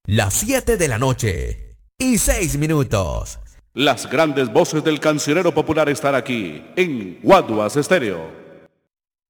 Las 7 de la noche y 6 minutos. Las grandes voces del cancionero popular están aquí en Guaduas Estéreo.